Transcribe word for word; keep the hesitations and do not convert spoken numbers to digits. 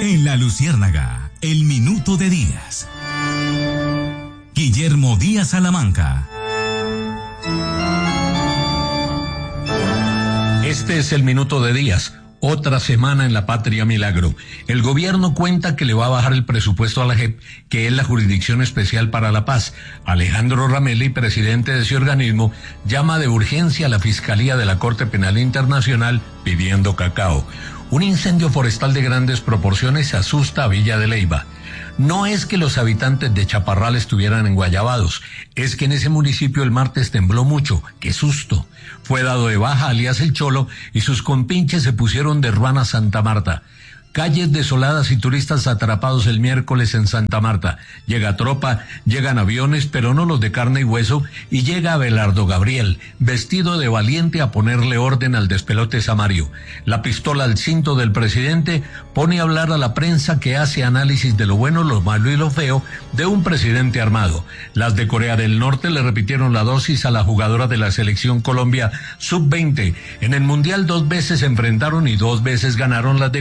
En La Luciérnaga, el minuto de Díaz. Guillermo Díaz Salamanca. Este es el minuto de Díaz. Otra semana en la patria milagro. El gobierno cuenta que le va a bajar el presupuesto a la J E P, que es la Jurisdicción Especial para la Paz. Alejandro Ramelli, presidente de ese organismo, llama de urgencia a la Fiscalía de la Corte Penal Internacional pidiendo cacao. Un incendio forestal de grandes proporciones asusta a Villa de Leyva. No es que los habitantes de Chaparral estuvieran enguayabados, es que en ese municipio el martes tembló mucho. ¡Qué susto! Fue dado de baja alias El Cholo y sus compinches se pusieron de ruana Santa Marta. Calles desoladas y turistas atrapados el miércoles en Santa Marta. Llega tropa, llegan aviones, pero no los de carne y hueso, y llega Abelardo Gabriel, vestido de valiente a ponerle orden al despelote samario. La pistola al cinto del presidente pone a hablar a la prensa que hace análisis de lo bueno, lo malo y lo feo de un presidente armado. Las de Corea del Norte le repitieron la dosis a la jugadora de la selección Colombia sub veinte. En el Mundial dos veces se enfrentaron y dos veces ganaron las de